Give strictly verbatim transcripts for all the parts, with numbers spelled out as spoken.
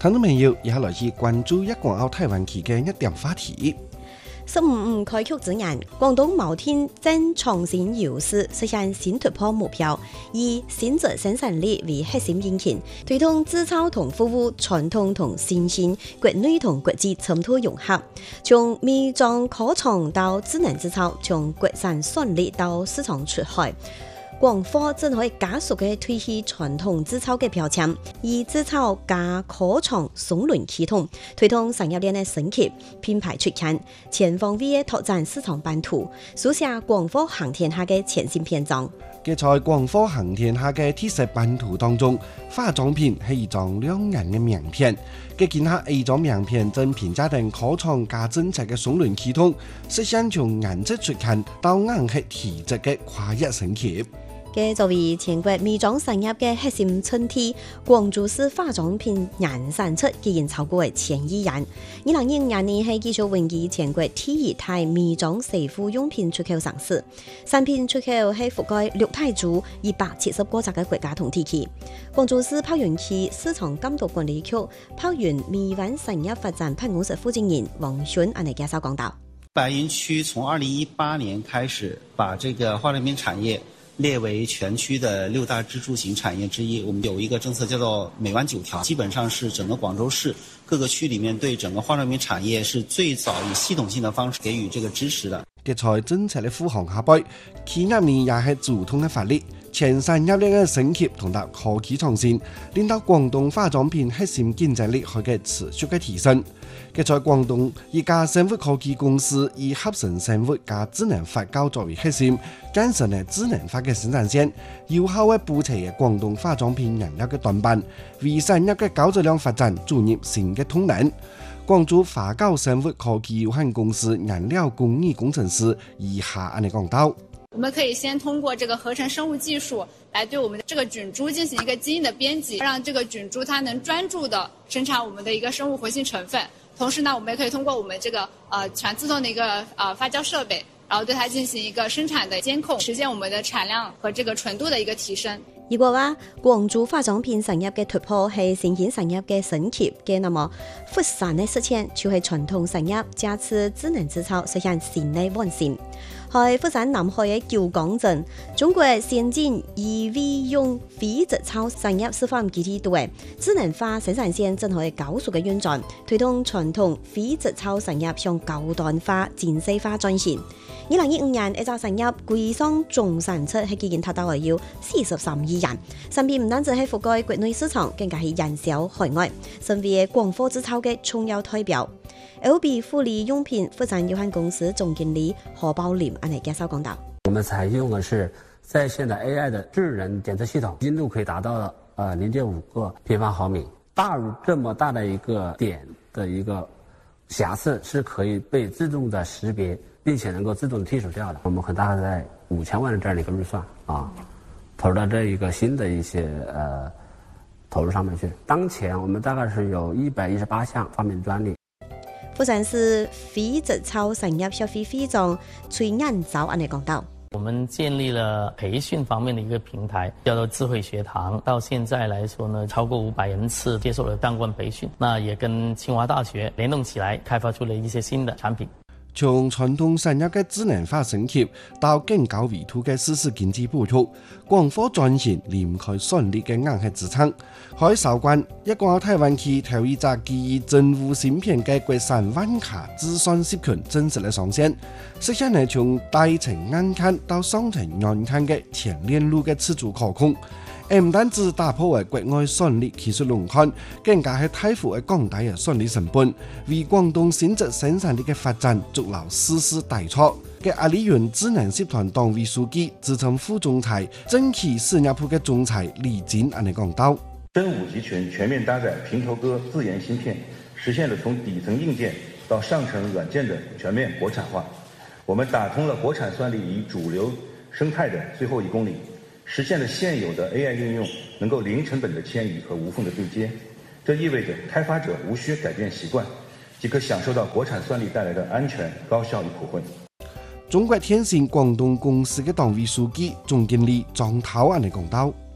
聽眾朋友，以下來自關注一港澳台灣區嘅一點話題。 十五五開局之年，廣東某天正創新優勢，實現新突破目標，以新質生產力為核心引擎，推動製造同服務傳統同新興、國內同國際深度融合，從微裝科創到智能製造，從國產算力到市場出海。廣科正可以加速嘅推起傳統製造嘅標籤，以製造加科創雙輪啟動，推動產業鏈嘅升級、品牌出現，全方位嘅拓展市場版圖，書寫廣科行天下嘅全新篇章。 嘅在廣科行天下嘅特色版圖當中，化妝品係一張亮眼嘅名片。嘅見下 A 張名片正評價定科創加政策嘅雙輪啟動，實現從顏值出現到顏值提質嘅跨越升級。 嘅作為全國微裝產業嘅核心centre體，廣州市化妝品年產出既然超過千億元。二零二五年係繼續榮譽全國第二大微裝洗護用品出口城市，產品出口係覆蓋六大洲一百七十個個國家同地區。廣州市柏園區市場監督管理局柏園微灣產業發展辦公室負責人王迅安尼介紹講到： 柏園區從二零一八年開始，把這個化妝品產業列為全區的六大支柱型產業之一。我們有一個政策叫做美灣九條，基本上是整個廣州市各個區裏面對整個化妝品產業是最早以系統性的方式給予這個支持的。 嘅在政策嘅扶航下背，企業呢也係主動嘅發力，全產業鏈嘅升級同埋科技創新，令到廣東化妝品核心競爭力可以持續嘅提升。嘅在廣東一家生物科技公司以合成生物加智能發酵作為核心，建成嘅智能化嘅生產線，有效嘅補齊嘅廣東化妝品原料嘅短板，為產業嘅高質量發展注入新嘅動能。廣州發酵生物科技有限公司原料工藝工程師以下安尼講到： 我們可以先通過這個合成生物技術來對我們的這個菌株進行一個基因的編輯，讓這個菌株它能專注的生產我們的一個生物活性成分。同時呢，我們也可以通過我們這個呃全自動的一個呃發酵設備，然後對它進行一個生產的監控，實現我們的產量和這個純度的一個提升。 如果話廣州化妝品產業嘅突破係新興產業嘅升級嘅，那麼復產嘅實現就係傳統產業加持智能製造實現新嘅完善。喺復產南海嘅九江鎮，中國先進以利用非製造產業示範基地對智能化生產線正可以高速嘅運轉，推動傳統非製造產業向高端化、精細化轉型。二零一五年，一隻產業規上總產出係已經達到係要四十三億元，產品唔單止係覆蓋國內市場，更加係營銷海外，成為廣貨製造嘅重要代表。L B 護理用品復產有限公司總經理何寶林安尼介紹講到： 我們採用的是在線的 A I 的智能檢測系統，精度可以達到呃零點五個平方毫米，大入這麼大的一個點的一個瑕疵是可以被自動的識別，並且能夠自動剔除掉的。我們很大概在五千萬的這樣的一個預算啊，投入到這一個新的一些呃投入上面去。當前我們大概是有一百一十八項方面的專利。 復產是非製造產業消費會長崔彥昭安尼講到： 我們建立了培訓方面的一個平台，叫做智慧學堂。到現在來說呢，超過五百人次接受了當官培訓。那也跟清華大學聯動起來，開發出了一些新的產品。 從傳統產業嘅智能化升級到更高維度嘅實時經濟布局，廣貨轉型離唔開順利嘅硬核支撐。喺韶關，一港澳台灣區頭一隻基於政務芯片嘅國產萬卡智算集群正式嘅上線，實現係從低層硬件到上層軟件嘅全鏈路嘅自主可控。唔單止打破為國外算力技術籠罩，更加係大幅嘅降低嘅算力成本，為廣東新質生產力嘅發展築牢絲絲大錯。嘅阿里雲智能集團黨委書記、資深副總裁、正企事業部嘅總裁李金安尼講到： 真武集群全面搭載平頭哥自研芯片，實現了從底層硬件到上層軟件的全面國產化。我們打通了國產算力與主流生態的最後一公里，實現了現有的 A I 應用能夠零成本的遷移和無縫的對接，這意味着開發者無需改變習慣，即可享受到國產算力帶來的安全、高效與普惠。 中國天信廣東公司嘅黨委書記、總經理張濤安尼講到：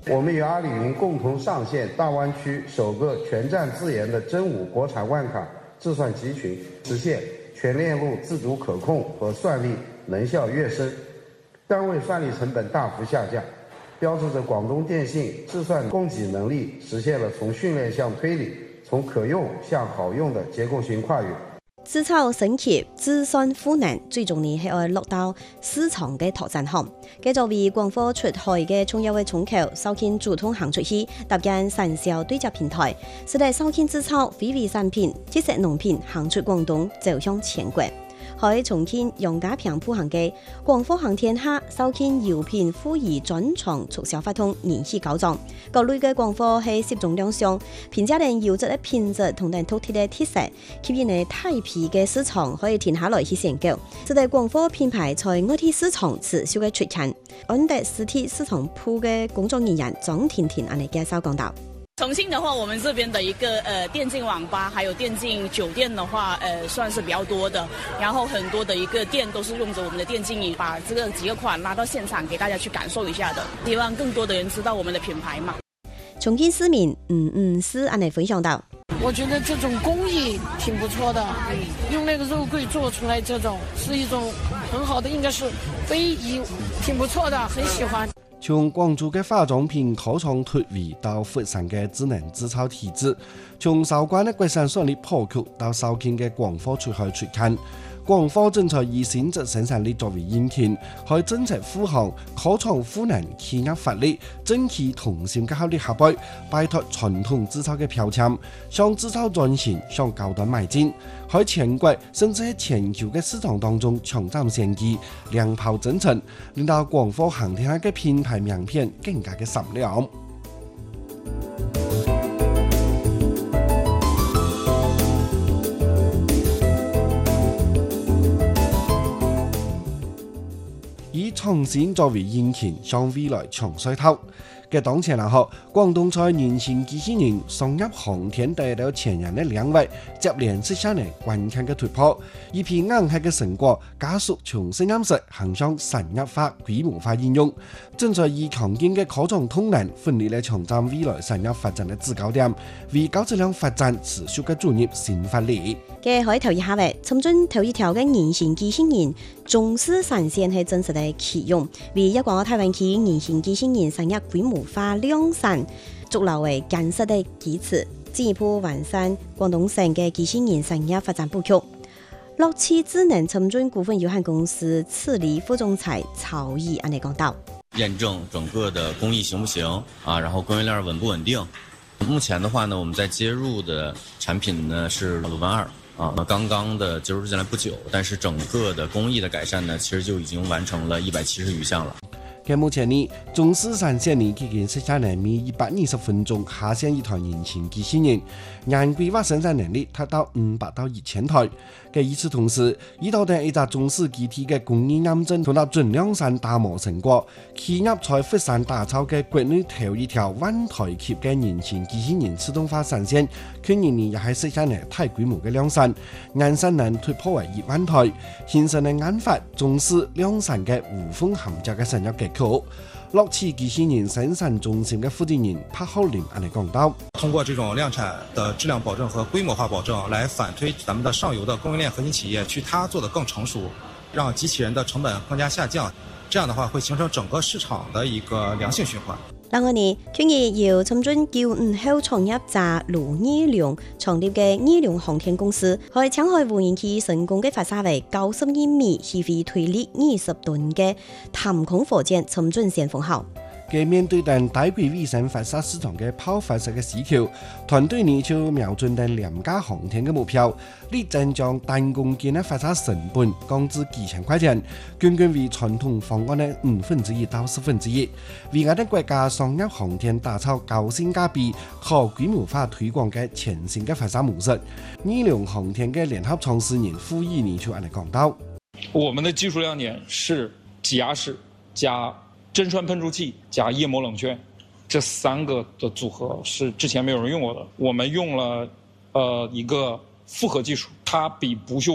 我们与阿里云共同上线大湾区首个全站自研的真武国产万卡智算集群，实现全链路自主可控和算力能效跃升，单位算力成本大幅下降，标志着广东电信智算供给能力实现了从训练向推理、从可用向好用的结构性跨越。 制造升級、智算赋能，最重要係愛落到市場嘅拓展項。繼續為廣貨出海嘅重要嘅窗口，首先主動行出去，搭建產銷對接平台，使得首先製造非遺產品、特色農品行出廣東，走向全國。喺重慶楊家坪鋪行嘅廣貨行天下，首先油品富裕專場促銷活動延續搞狀，各類嘅廣貨係集中亮相，評價定優質嘅品質同埋獨特嘅特色，吸引嚟大批嘅市場可以停下來去選購，使得廣貨品牌在外地市場持續嘅出勤。安德實體市場鋪嘅工作人員張婷婷安嚟介紹講到。 重慶的話，我們這邊的一個呃電競網吧，還有電競酒店的話，呃算是比較多的。然後很多的一個店都是用着我們的電競椅，把這個幾個款拉到現場給大家去感受一下的，希望更多的人知道我們的品牌嘛。 重慶市民嗯嗯是安嚟分享到， 我覺得這種工藝挺不錯的，用那個肉桂做出來，這種是一種很好的，應該是非遺，挺不錯的，很喜歡。 從廣州嘅化妝品科創突圍到佛山嘅智能製造體制，從韶關嘅國產算力破局到首建嘅廣貨出海出勤，廣貨正在以新質生產力作為引擎，喺政策護航、科創賦能、企業發力、整體同心嘅效力下背，擺脫傳統製造嘅標籤，向製造轉型、向高端邁進，喺全國甚至喺全球嘅市場當中搶佔先機，亮炮征程，令到廣貨行天下嘅品牌名片更加嘅閃亮。以創新作為引擎，向未來搶水頭。嘅當前嚟學，廣東在年輕機器人送入航天帶到前人嘅領域，接連實現嚟關鍵嘅突破，一批硬核嘅成果加速從實驗室行向產業化、規模化應用，正在以強勁嘅科創動能，奮力嚟搶佔未來產業發展嘅制高點，為高質量發展持續嘅注入新發力。 嘅可以頭一下嘅，尋準頭一條嘅年輕機器人，重視產線係真實嘅啟用，為一個台灣區年輕機器人產業規模化量產，築留為堅實嘅基礎，進一步完善廣東省嘅機器人產業發展布局。樂器智能尋準股份有限公司次理副總裁曹毅安尼講到： 驗證整個的工藝行不行啊？然後供應鏈穩不穩定？目前的話呢，我們在接入的產品呢是魯班二。啊，那剛剛的接入進來不久，但是整個的工藝的改善呢，其實就已經完成了一百七十餘項了。 嘅目前呢，中視產線呢，已經設下嚟每一百二十分鐘下線一台年輕機器人，按規劃生產能力達到五百到一千台。嘅與此同時，依度等一隻中視機體嘅工藝驗證同埋準量產打磨成果，企業在佛山打造嘅國內頭一條萬台級嘅年輕機器人自動化產線，去年呢也係設下嚟大規模嘅量產，按產能突破為一萬台，形成咗研發中視量產嘅無縫銜接嘅產業結構。樂器機器人生產中心嘅負責人柏浩林安尼講到： 通過這種量產的質量保證和規模化保證，來反推咱們的上游的供應鏈核心企業，去它做得更成熟，讓機器人的成本更加下降。這樣的話會形成整個市場的一個良性循環。 另外呢，去年由尋準九五後創業者盧義良創立嘅義良航天公司，喺青海無人機成功嘅發射為九十一米、起飛推力二十噸嘅探空火箭，尋準先鋒號。嘅面對等大規衛星發射市場嘅拋發射嘅需求，團隊呢就瞄準等廉價航天嘅目標，力爭將單公斤嘅發射成本降至幾千塊錢，僅僅為傳統方案嘅五分之一到十分之一，為我哋國家商業航天打造高性價比、可規模化推廣嘅全新嘅發射模式。義良航天嘅聯合創始人傅毅呢就安尼講到： 我們的技術亮點是擠壓式加真穿噴出器加液膜冷卻，這三個的組合是之前沒有人用過的。我們用了，呃，一個複合技術，它比不鏽